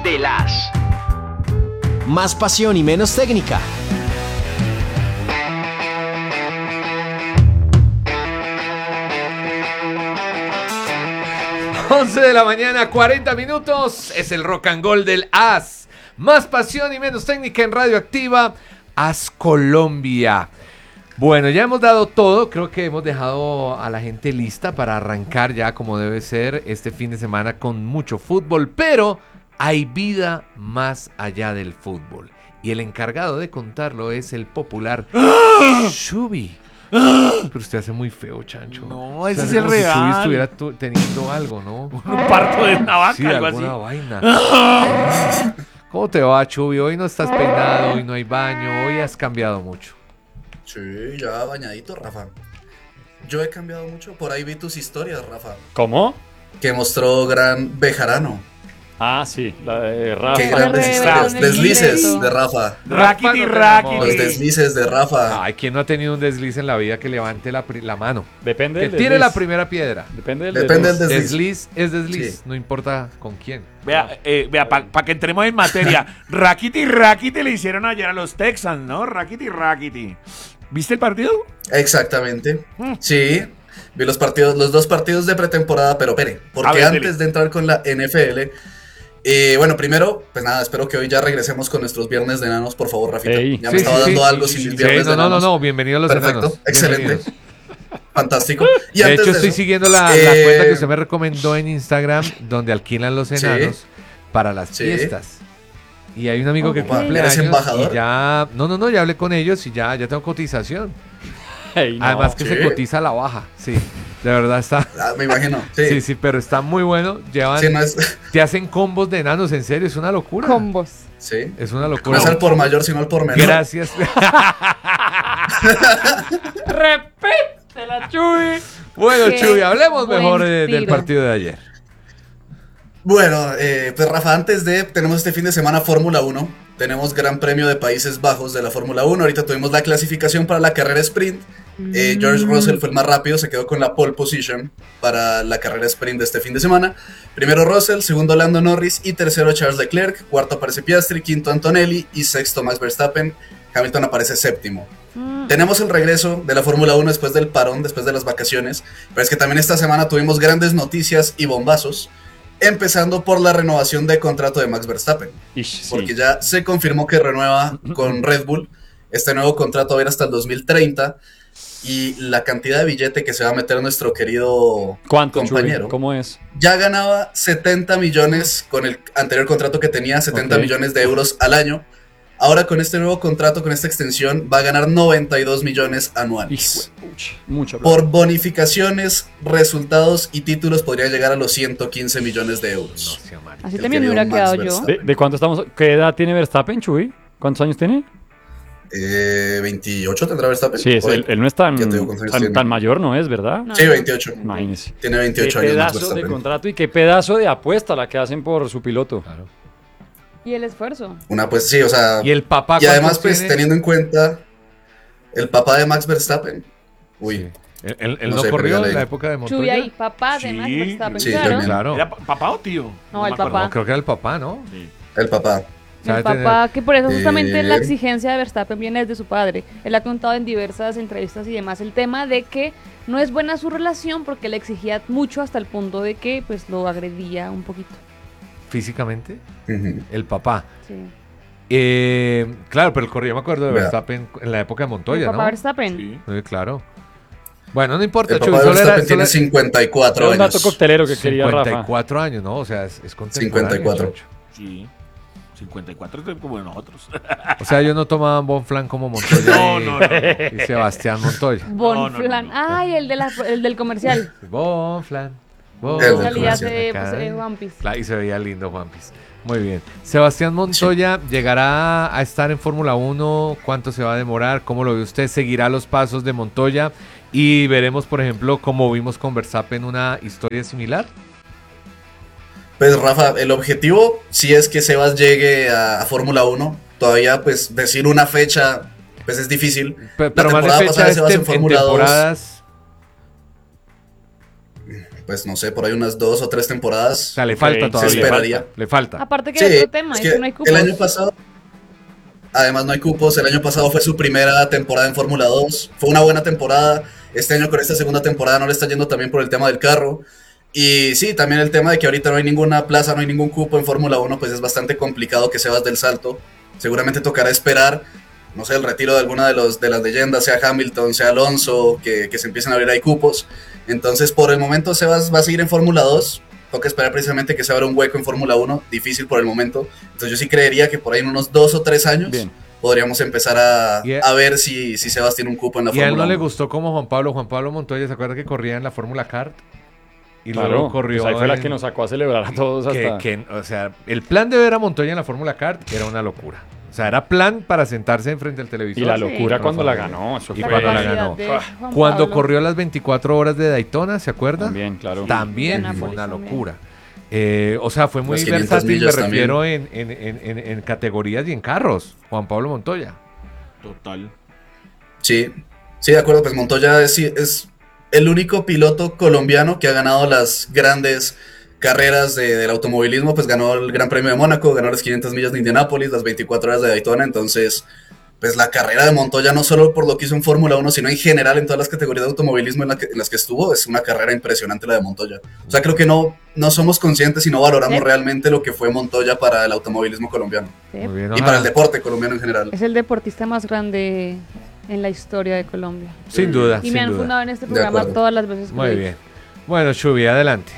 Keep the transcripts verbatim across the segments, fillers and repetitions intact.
de las. Más pasión y menos técnica. once de la mañana, cuarenta minutos. Es el rock and roll del A S. Más pasión y menos técnica en Radioactiva. A S Colombia. Bueno, ya hemos dado todo. Creo que hemos dejado a la gente lista para arrancar ya como debe ser este fin de semana con mucho fútbol. Pero hay vida más allá del fútbol. Y el encargado de contarlo es el popular Shubi. Pero usted hace muy feo, Chancho. No, ese es es el como si real. Chuy estuviera tu- teniendo algo, ¿no? Un parto de una vaca, Sí, algo alguna así. vaina. ¿Cómo te va, Chubi? Hoy no estás peinado, hoy no hay baño, hoy has cambiado mucho. Sí, ya bañadito, Rafa. Yo he cambiado mucho. Por ahí vi tus historias, Rafa. ¿Cómo? Que mostró Gran Bejarano. Ah, sí, la de Rafa. Qué grandes Re- historias. re- Deslices re- de Rafa. Rackety, Los rackety. deslices de Rafa. Ay, ¿quién no ha tenido un desliz en la vida que levante la, pri- la mano? Depende Que del tire desliz. la primera piedra. Depende del Depende desliz. del desliz. Desliz es desliz, Sí. no importa con quién. Vea, eh, vea para que entremos en materia. Rackety Rackety le hicieron ayer a los Texans, ¿no? Rackety Rackety. ¿Viste el partido? Exactamente. Sí. Vi los partidos, los dos partidos de pretemporada, pero espere, A porque ver, antes dele. de entrar con la N F L, eh, bueno, primero, pues nada, espero que hoy ya regresemos con nuestros viernes de enanos, por favor, Rafita. Ey. Ya Sí, me estaba sí, dando sí. algo Sí, sin sí, mis sí. viernes no, de no, no, enanos. no, bienvenido a los Perfecto, enanos. excelente. Bienvenidos. Fantástico. Y De antes hecho, estoy eso, siguiendo la, la eh, cuenta que usted me recomendó en Instagram, donde alquilan los Sí. enanos para las Sí. fiestas. Y hay un amigo que Ok. cumple ¿Eres años embajador? y ya... No, no, no, ya hablé con ellos y ya, ya tengo cotización. Ey, no. Además que ¿Sí? se cotiza a la baja, sí. De verdad está... Ah, me imagino. Sí, Sí, sí, pero está muy bueno. Llevan... Sí, no es, Te hacen combos de enanos, en serio, es una locura. Combos. sí. Es una No locura. es al por mayor, sino al por menor. Gracias. Repite la Chuy. Bueno, Qué Chuy, hablemos buen mejor eh, del tiro. partido de ayer. Bueno, eh, pues Rafa, antes de, tenemos este fin de semana Fórmula uno, tenemos Gran Premio de Países Bajos de la Fórmula uno, ahorita tuvimos la clasificación para la carrera sprint, eh, George Russell fue el más rápido, se quedó con la pole position para la carrera sprint de este fin de semana, primero Russell, segundo Lando Norris y tercero Charles Leclerc, cuarto aparece Piastri, quinto Antonelli y sexto Max Verstappen, Hamilton aparece séptimo. Tenemos el regreso de la Fórmula uno después del parón, después de las vacaciones, pero es que también esta semana tuvimos grandes noticias y bombazos, empezando por la renovación de contrato de Max Verstappen, Ish, sí. porque ya se confirmó que renueva con Red Bull. Este nuevo contrato va a ir hasta el dos mil treinta y la cantidad de billete que se va a meter nuestro querido ¿Cuánto, compañero. Chuy? ¿Cómo es? Ya ganaba setenta millones con el anterior contrato que tenía, setenta Ok. millones de euros al año. Ahora con este nuevo contrato, con esta extensión, va a ganar noventa y dos millones anuales. Hijo de pucha, mucha plata. Por bonificaciones, resultados y títulos podría llegar a los ciento quince millones de euros. Así El también me querido hubiera Max quedado yo. Verstappen. ¿De, de cuánto estamos? ¿Qué edad tiene Verstappen, Chuy? ¿Cuántos años tiene? Eh, veintiocho tendrá Verstappen. Sí, es, Oye, él, él no es tan, ya te digo cuántos años tan, tiene. tan mayor, ¿no es, verdad? No. Sí, veintiocho. Imagínese. Tiene Qué veintiocho años Max pedazo de Verstappen. contrato y qué pedazo de apuesta la que hacen por su piloto. Claro. Y el esfuerzo. Una pues sí, o sea, Y el papá. y además ¿cuántos pues tiene? teniendo en cuenta el papá de Max Verstappen. Uy, Sí. Él, él- él No no, sé, pero corrió ya en leí. la época de Montoya. Chuy ahí, papá de Sí, Max Verstappen, sí, claro. también. Claro. ¿Era pa- papá o tío? No, me el acuerdo. papá. No, creo que era el papá, ¿no? Sí. el papá. Sabe El papá, que por eso justamente Eh. la exigencia de Verstappen viene desde su padre. Él ha contado en diversas entrevistas y demás el tema de que no es buena su relación porque le exigía mucho hasta el punto de que pues lo agredía un poquito. Físicamente, Ujú. el papá. Sí. Eh, claro, pero el corrió, me acuerdo de Vea. Verstappen en la época de El Montoya, papá ¿no? Verstappen. Sí. Sí, claro. Bueno, no importa, El Chuy, papá de solo era, Verstappen tiene solo cincuenta y cuatro Era un dato años. coctelero que quería cincuenta y Rafa. cuatro años, ¿no? O sea, es, es contemporáneo, cincuenta y cuatro. Chacho. Sí. cincuenta y cuatro es como nosotros. O sea, ellos no tomaban Bonflan como Montoya No, y, no, no. y Sebastián Montoya. Bonflan. No, no, no, no. Ay, el, de la, el del comercial. Bonflan. El Bonflan. del Salía comercial. de pues, Acá. eh, One Piece. Claro, y se veía lindo Juan Piz. Muy bien. Sebastián Montoya llegará a estar en Fórmula uno. ¿Cuánto se va a demorar? ¿Cómo lo ve usted? ¿Seguirá los pasos de Montoya? Y veremos, por ejemplo, como vimos con Verstappen, una historia similar. Pues Rafa, el objetivo si es que Sebas llegue a, a Fórmula uno. Todavía pues decir una fecha pues es difícil. Pe- Pero, más de temporada fecha pasada es Sebas tem- en en Fórmula dos. temporadas. pues no sé, por ahí unas dos o tres temporadas. O sea, le falta Ok, todavía. se esperaría. Le falta. Aparte que Sí, hay otro tema, es es que que no hay cupos. el año pasado, además no hay cupos, el año pasado fue su primera temporada en Fórmula dos, fue una buena temporada, este año con esta segunda temporada no le está yendo también por el tema del carro, y sí, también el tema de que ahorita no hay ninguna plaza, no hay ningún cupo en Fórmula uno, pues es bastante complicado que Sebas del salto, seguramente tocará esperar, no sé, el retiro de alguna de, los, de las leyendas, sea Hamilton, sea Alonso, que, que se empiecen a abrir ahí cupos, entonces por el momento Sebas va a seguir en Fórmula dos, toca esperar precisamente que se abra un hueco en Fórmula uno, difícil por el momento. Entonces yo sí creería que por ahí en unos dos o tres años Bien. podríamos empezar a, Y a- a ver si, si Sebas tiene un cupo en la Y a él Fórmula no le uno. gustó como Juan Pablo. Juan Pablo Montoya, ¿se acuerda que corría en la Fórmula Kart? Y Claro, luego corrió. pues ahí fue la en- que nos sacó a celebrar a todos que- hasta... que- o sea, el plan de ver a Montoya en la Fórmula Kart era una locura. O sea, era plan para sentarse enfrente del televisor. Y la Sí. locura cuando la Rafael. ganó, eso Y fue... cuando la capacidad ganó. de Ah, Juan Cuando Pablo. corrió las veinticuatro horas de Daytona, ¿se acuerda? También, claro. También fue Indianápolis una también. locura. Eh, o sea, fue muy Las quinientas versátil, me millas refiero en, en, en, en, en categorías y en carros. Juan Pablo Montoya. Total. Sí, sí, de acuerdo, pues Montoya es, es el único piloto colombiano que ha ganado las grandes carreras de- del automovilismo, pues ganó el Gran Premio de Mónaco, ganó las quinientas millas de Indianápolis, las veinticuatro horas de Daytona, entonces pues la carrera de Montoya no solo por lo que hizo en Fórmula uno, sino en general en todas las categorías de automovilismo en, la que- en las que estuvo, es una carrera impresionante la de Montoya. O sea, creo que no, no somos conscientes y no valoramos Sí. realmente lo que fue Montoya para el automovilismo colombiano Sí. Muy bien, y ojalá. para el deporte colombiano en general. Es el deportista más grande en la historia de Colombia. Sin duda, Y sin me han duda. fundado en este De programa acuerdo. todas las veces que lo Muy he bien. dicho. Bueno, Chubi, adelante.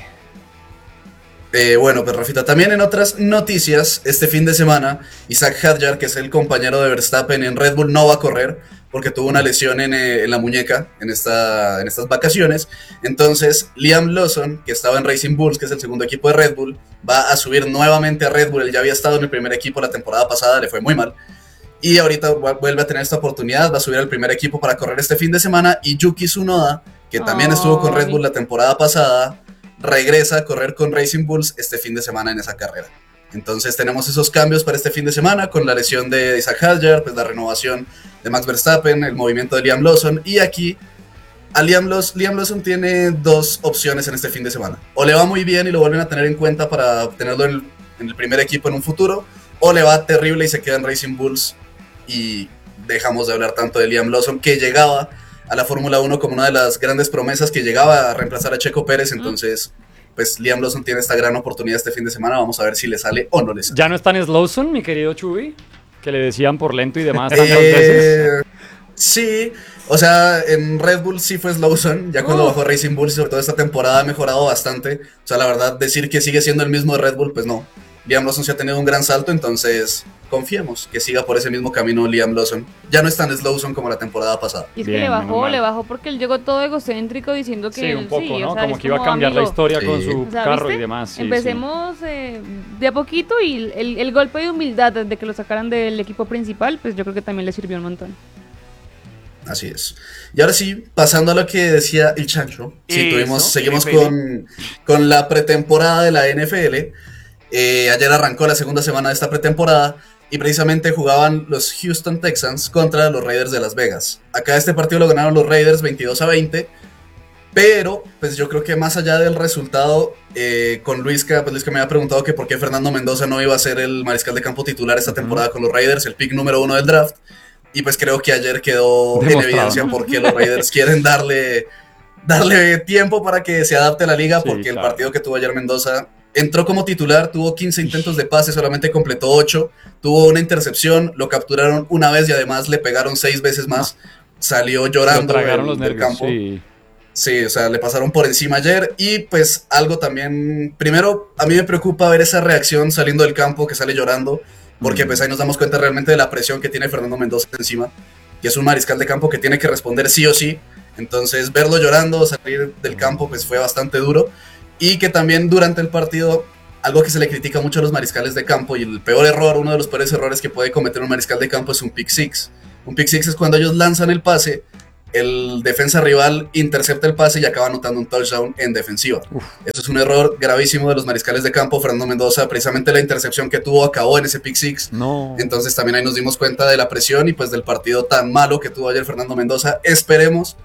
Eh, bueno, pues Rafita, también en otras noticias, este fin de semana, Isaac Hadjar, que es el compañero de Verstappen en Red Bull, no va a correr porque tuvo una lesión en, eh, en la muñeca en, esta, en estas vacaciones. Entonces, Liam Lawson, que estaba en Racing Bulls, que es el segundo equipo de Red Bull, va a subir nuevamente a Red Bull. Él ya había estado en el primer equipo la temporada pasada, le fue muy mal. Y ahorita vu- vuelve a tener esta oportunidad, va a subir al primer equipo para correr este fin de semana. Y Yuki Tsunoda, que también estuvo con Red Ay. Bull la temporada pasada, regresa a correr con Racing Bulls este fin de semana en esa carrera. Entonces tenemos esos cambios para este fin de semana con la lesión de Isaac Hadjar, pues la renovación de Max Verstappen, el movimiento de Liam Lawson, y aquí a Liam Lawson, Liam Lawson tiene dos opciones en este fin de semana. O le va muy bien y lo vuelven a tener en cuenta para tenerlo en el, en el primer equipo en un futuro, o le va terrible y se queda en Racing Bulls y dejamos de hablar tanto de Liam Lawson, que llegaba a la Fórmula uno como una de las grandes promesas, que llegaba a reemplazar a Checo Pérez. Entonces pues Liam Lawson tiene esta gran oportunidad este fin de semana, vamos a ver si le sale o no le sale. ¿Ya no está en Slowson, mi querido Chubi? Que le decían por lento y demás tantas veces. Eh, sí, o sea, en Red Bull sí fue Lawson, ya cuando Oh. bajó a Racing Bull, sobre todo esta temporada ha mejorado bastante. O sea, la verdad, decir que sigue siendo el mismo de Red Bull, pues no. Liam Lawson sí ha tenido un gran salto, entonces confiemos que siga por ese mismo camino Liam Lawson. Ya no es tan Slowson como la temporada pasada. Y es Bien, que le menos bajó, mal. le bajó porque él llegó todo egocéntrico diciendo que Sí, él- un poco, sí, ¿no? o sea, como es que iba a como cambiar la amigo. historia Sí. con su O sea, carro ¿viste? y demás. sí, sí. Empecemos eh, de a poquito y el, el golpe de humildad de que lo sacaran del equipo principal, pues yo creo que también le sirvió un montón. Así es. Y ahora sí, pasando a lo que decía el Chancho, sí, Eso, tuvimos, seguimos N F L. con, con la pretemporada de la N F L. Eh, ayer arrancó la segunda semana de esta pretemporada y precisamente jugaban los Houston Texans contra los Raiders de Las Vegas. Acá este partido lo ganaron los Raiders veintidós a veinte, pero pues yo creo que más allá del resultado, eh, con Luisca, pues Luisca me había preguntado que por qué Fernando Mendoza no iba a ser el mariscal de campo titular esta temporada con los Raiders, el pick número uno del draft. Y pues creo que ayer quedó en Demostrado. evidencia porque los Raiders quieren darle, darle tiempo para que se adapte a la liga, Sí, porque el claro. partido que tuvo ayer Mendoza entró como titular, tuvo quince intentos de pase, solamente completó ocho, tuvo una intercepción, lo capturaron una vez y además le pegaron seis veces más, salió Lo llorando tragaron del, los del nervios. campo. Sí. Sí, o sea, le pasaron por encima ayer y pues algo también, primero a mí me preocupa ver esa reacción saliendo del campo, que sale llorando, porque Mm. pues ahí nos damos cuenta realmente de la presión que tiene Fernando Mendoza encima, que es un mariscal de campo que tiene que responder sí o sí, entonces verlo llorando, salir del campo pues fue bastante duro, y que también durante el partido, algo que se le critica mucho a los mariscales de campo, y el peor error, uno de los peores errores que puede cometer un mariscal de campo es un pick six. Un pick six es cuando ellos lanzan el pase, el defensa rival intercepta el pase y acaba anotando un touchdown en defensiva. Uf. Eso es un error gravísimo de los mariscales de campo. Fernando Mendoza, precisamente la intercepción que tuvo acabó en ese pick six. No. Entonces también ahí nos dimos cuenta de la presión y pues del partido tan malo que tuvo ayer Fernando Mendoza. Esperemos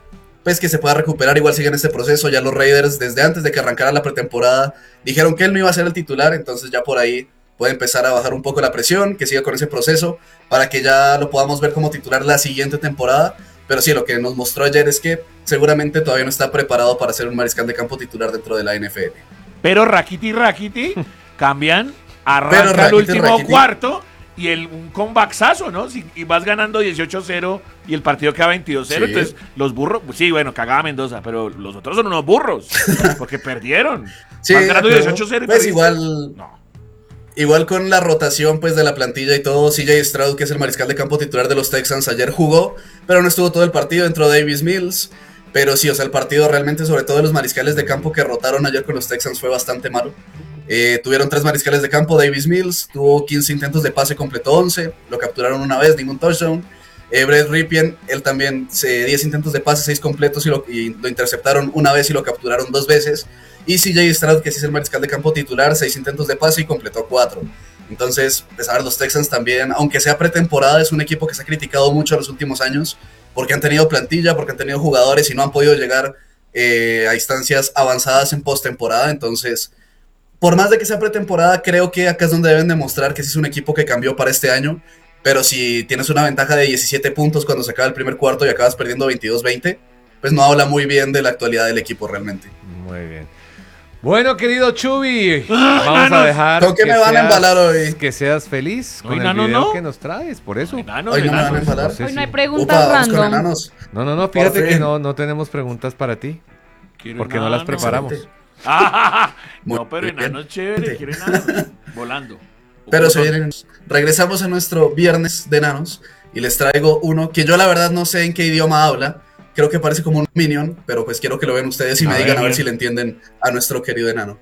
pues que se pueda recuperar, igual sigue en este proceso. Ya los Raiders, desde antes de que arrancara la pretemporada, dijeron que él no iba a ser el titular, entonces ya por ahí puede empezar a bajar un poco la presión, que siga con ese proceso, para que ya lo podamos ver como titular la siguiente temporada. Pero sí, lo que nos mostró ayer es que seguramente todavía no está preparado para ser un mariscal de campo titular dentro de la N F L. Pero Rakiti Rakiti cambian, arranca Pero el Rakiti, último Rakiti. cuarto y el, un comebacksazo, ¿no? Si, y vas ganando dieciocho cero y el partido queda veintidós cero, Sí. entonces los burros, pues sí, bueno, cagaba Mendoza, pero los otros son unos burros, porque perdieron. Sí, vas ganando pero, dieciocho cero y pues perdiste. igual, No. igual con la rotación pues de la plantilla y todo, C J Stroud, que es el mariscal de campo titular de los Texans, ayer jugó, pero no estuvo todo el partido, entró Davis Mills. Pero sí, o sea, el partido realmente, sobre todo de los mariscales de campo que rotaron ayer con los Texans, fue bastante malo. Eh, tuvieron tres mariscales de campo. Davis Mills tuvo quince intentos de pase, completó once, lo capturaron una vez, ningún touchdown. eh, Brett Ripien, él también, eh, diez intentos de pase, seis completos y lo, y lo interceptaron una vez y lo capturaron dos veces. Y C J Stroud, que sí es el mariscal de campo titular, seis intentos de pase y completó cuatro. Entonces, pues a ver, los Texans también, aunque sea pretemporada, es un equipo que se ha criticado mucho en los últimos años, porque han tenido plantilla, porque han tenido jugadores y no han podido llegar eh, a instancias avanzadas en postemporada. Entonces, por más de que sea pretemporada, creo que acá es donde deben demostrar que sí es un equipo que cambió para este año. Pero si tienes una ventaja de diecisiete puntos cuando se acaba el primer cuarto y acabas perdiendo veintidós veinte, pues no habla muy bien de la actualidad del equipo realmente. Muy bien. Bueno, querido Chubi, vamos a dejar ¿Con qué me van a embalar hoy? que seas feliz con Hoy, el Nano, video no. que nos traes, por eso. Enano, Hoy no me enano. van a embalar. No sé Hoy no si- hay preguntas Upa, vamos con random. enanos. No, no, no, fíjate Por que fin. no, no tenemos preguntas para ti, Quiero porque no las enano. preparamos. Excelente. Ah, Muy no, pero bien. enano es chévere, quiero enano. Volando. Pero se Ojo, vienen. Regresamos a nuestro viernes de enanos y les traigo uno que yo la verdad no sé en qué idioma habla. Creo que parece como un minion, pero pues quiero que lo vean ustedes y A me ver, digan a ver bien. si le entienden a nuestro querido enano.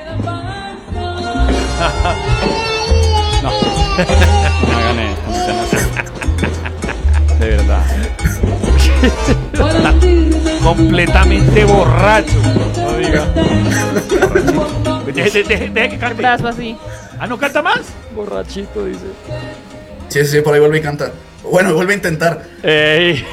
No. No hagan esto, no sean así. De verdad. completamente borracho. No diga. Deje, deje, deje que El cante. brazo así. Ah, ¿no canta más? Borrachito, dice. Sí, sí, sí, por ahí vuelve y canta. Bueno, vuelve a intentar. Ey.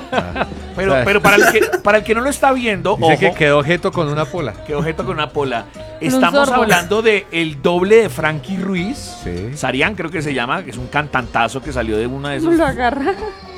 Pero, ¿Sabes? pero para, el que, para el que no lo está viendo, Dice ojo, que quedó objeto con una pola. que objeto con una pola. un Estamos sorbo. hablando de el doble de Frankie Ruiz. Sí. Sarian creo que se llama, que es un cantantazo que salió de una de esos. Lo agarra.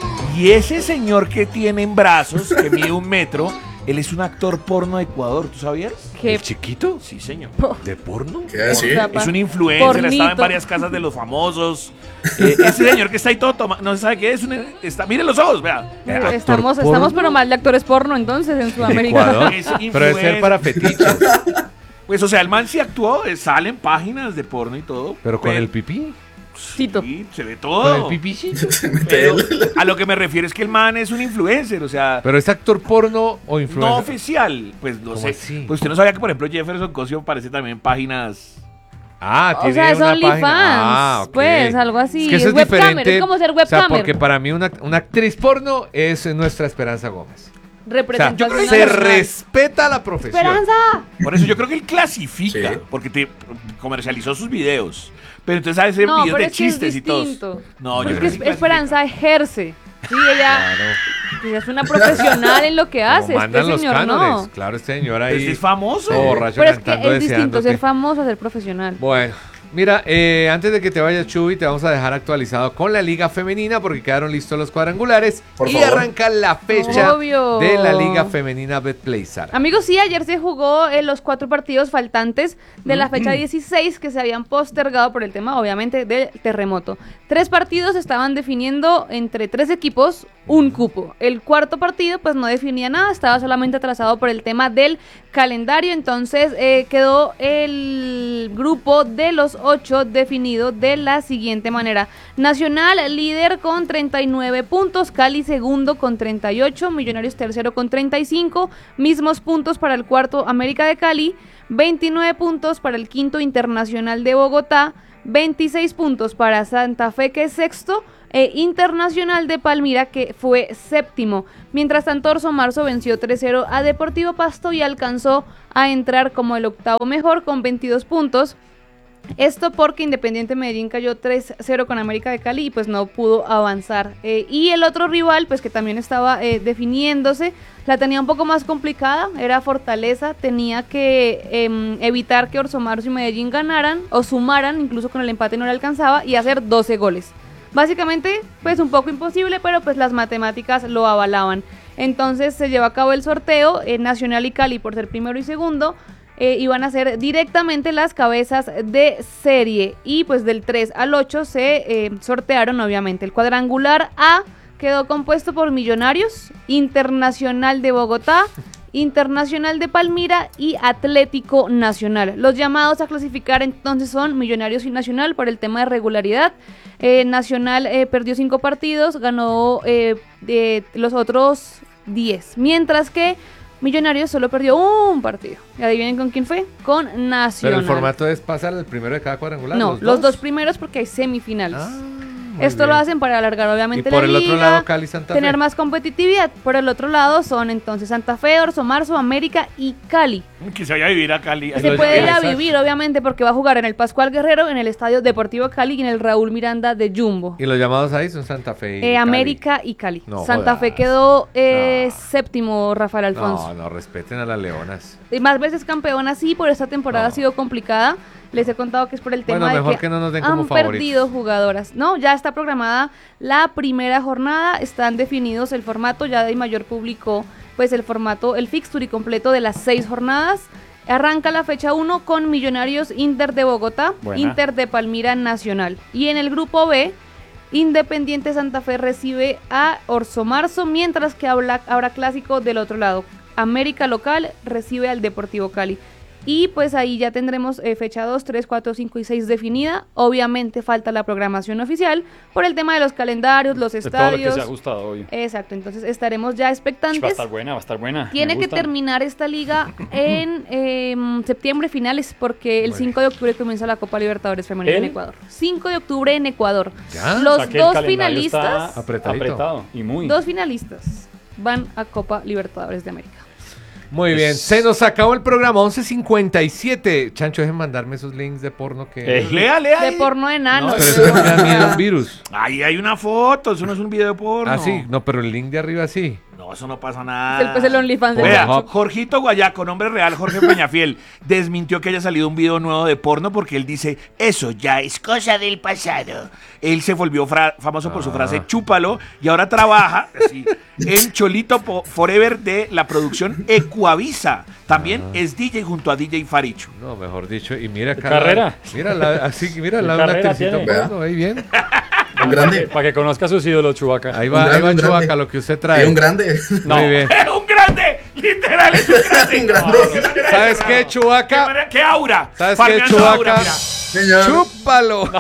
Y ese señor que tiene en brazos, que mide un metro, él es un actor porno de Ecuador, ¿tú sabías? Qué ¿El chiquito? Sí, señor. ¿De porno? ¿Qué decir? Papá. Es un influencer, ha estado en Pornito. varias casas de los famosos. Eh, ese señor que está ahí todo tomando, no se sabe qué es. un- está, miren los ojos, vea. Actor Estamos, porno. estamos pero mal de actores porno entonces en Sudamérica. Ecuador. Es Pero debe influencer. ser para fetiches. Pues, o sea, el man sí actuó, eh, sale en páginas de porno y todo. Pero con el pipí. Tito. Sí, se ve Con el todo. pipicito. Se mete Pero él. a lo que me refiero es que el man es un influencer, o sea, Pero es actor porno o influencer. no oficial. Pues no ¿Cómo sé. así? Pues usted no sabía que, por ejemplo, Jefferson Cosio aparece también en páginas. Ah, O tiene sea, es una OnlyFans, página. Ah, ok. pues, algo así. Es que eso Es es webcamer, diferente. es como ser O sea, webcamer. porque para mí una, una actriz porno es nuestra Esperanza Gómez. O sea, Representación se nacional. respeta la profesión. ¡Esperanza! Por eso yo creo que él clasifica, Sí. porque te comercializó sus videos. Pero entonces hace No, videos pero de es que es chistes y todo. distinto. No, yo Porque creo que es- sí clasifica. Esperanza ejerce. Sí, ella, ella es una profesional en lo que Como hace. mandan Este los señor cánones. no. Claro, este señor Pues ahí. es famoso. todo borracho Pero es que cantando, es distinto deseándote. ser famoso a ser profesional. Bueno, mira, eh, antes de que te vayas, Chuy, te vamos a dejar actualizado con la Liga Femenina porque quedaron listos los cuadrangulares Por y favor. arranca la fecha Obvio. de la Liga Femenina Betplay, Sara. Amigos, sí, ayer se jugó en los cuatro partidos faltantes de la fecha dieciséis que se habían postergado por el tema, obviamente, del terremoto. Tres partidos estaban definiendo entre tres equipos un cupo. El cuarto partido, pues, no definía nada, estaba solamente atrasado por el tema del calendario. Entonces, eh, quedó el grupo de los ocho definido de la siguiente manera. Nacional, líder con treinta y nueve puntos, Cali segundo con treinta y ocho, Millonarios tercero con treinta y cinco, mismos puntos para el cuarto América de Cali, veintinueve puntos para el quinto Internacional de Bogotá, veintiséis puntos para Santa Fe, que es sexto, e Internacional de Palmira, que fue séptimo. Mientras tanto, Orso Marzo venció tres cero a Deportivo Pasto y alcanzó a entrar como el octavo mejor con veintidós puntos. Esto porque Independiente Medellín cayó tres cero con América de Cali y pues no pudo avanzar. Eh, y el otro rival, pues que también estaba eh, definiéndose, la tenía un poco más complicada, era Fortaleza, tenía que eh, evitar que Orso Marzo y Medellín ganaran o sumaran, incluso con el empate no le alcanzaba, y hacer doce goles. Básicamente, pues un poco imposible, pero pues las matemáticas lo avalaban. Entonces se llevó a cabo el sorteo, eh, Nacional y Cali por ser primero y segundo, Eh, iban a ser directamente las cabezas de serie y pues del tres al ocho se eh, sortearon obviamente. El cuadrangular A quedó compuesto por Millonarios, Internacional de Bogotá, Internacional de Palmira y Atlético Nacional. Los llamados a clasificar entonces son Millonarios y Nacional por el tema de regularidad. Eh, Nacional eh, perdió cinco partidos, ganó eh, de los otros diez, mientras que Millonarios solo perdió un partido. ¿Y adivinen con quién fue? Con Nacional. Pero el formato es pasar el primero de cada cuadrangular. No, los, los dos? dos primeros porque hay semifinales. Ah, muy Esto bien. lo hacen para alargar obviamente Y por la el liga, otro lado, Cali, Santa tener Fe. más competitividad. Por el otro lado son entonces Santa Fe, Orso Marzo, América y Cali. Que se vaya a vivir a Cali. Se puede ir a exacto. vivir obviamente porque va a jugar en el Pascual Guerrero, en el Estadio Deportivo Cali y en el Raúl Miranda de Jumbo. Y los llamados ahí son Santa Fe y Eh, Cali. América y Cali. No Santa jodas. Fe quedó eh, No. séptimo, Rafael Alfonso. No, no, respeten a las leonas. Y más veces campeona, sí, por esta temporada No. ha sido complicada. Les he contado que es por el tema Bueno, de mejor que, que no nos den como han favoritos. perdido jugadoras. No, ya está programada la primera jornada, están definidos el formato, ya de mayor publicó pues el formato, el fixture y completo de las seis jornadas. Arranca la fecha uno con Millonarios Inter de Bogotá, Buena. Inter de Palmira Nacional. Y en el grupo B, Independiente Santa Fe recibe a Orso Marzo, mientras que habrá, habrá clásico del otro lado. América local recibe al Deportivo Cali. Y pues ahí ya tendremos eh, fecha dos, tres, cuatro, cinco y seis definida. Obviamente falta la programación oficial por el tema de los calendarios, los De todo lo que estadios. se ha gustado, obvio. Exacto, entonces estaremos ya Va a expectantes. estar buena, va a estar buena. Tiene me que gusta. terminar esta liga en eh, septiembre finales porque el Bueno. cinco de octubre comienza la Copa Libertadores Femenina en ¿En? Ecuador. cinco de octubre en Ecuador. ¿Ya? Los O sea, que el dos calendario está finalistas, Apretadito. apretado y muy. dos finalistas van a Copa Libertadores de América. Muy bien, se nos acabó el programa, once cincuenta y siete. Chancho, dejen mandarme esos links de porno que... Eh, Lea, lea. De ahí. porno enano. No, pero eso me da miedo un virus. Ahí hay una foto, eso no es un video porno. Ah, sí, no, pero el link de arriba sí. No, eso no pasa nada. El, pues el OnlyFans de Vea, Pornhub. Jorgito Guayaco, nombre real, Jorge Peñafiel, desmintió que haya salido un video nuevo de porno porque él dice, eso ya es cosa del pasado. Él se volvió fra- famoso por su Ah. frase, chúpalo, y ahora trabaja así, en Cholito Po- Forever de la producción Ecuavisa. También Ah. es D J junto a D J Faricho. No, mejor dicho, y mira ¿Qué acá. carrera? Mira, la, así, mira, ¿Qué la una carrera actricita tiene? porno, ahí bien. Un grande. Para que conozca a sus ídolos, Chubaca. Ahí Un va, ahí grande, va un grande. Chubaca, lo que usted Hay trae. un grande. No. Muy bien. ¡Un grande! ¡Literal, es un grande! Un grande. ¿Sabes qué, ¡Qué, Chubaca? manera- qué aura! ¿Sabes qué, Farmeando Chubaca? aura, mira. Señor. ¡Chúpalo!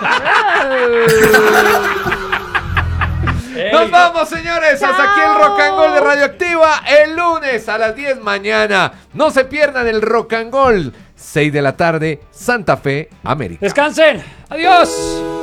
Ey, Nos vamos, señores. Hasta aquí el Rock and Roll de Radioactiva. El lunes a las diez mañana. No se pierdan el Rock and Roll. seis de la tarde, Santa Fe, América. Descansen. Adiós.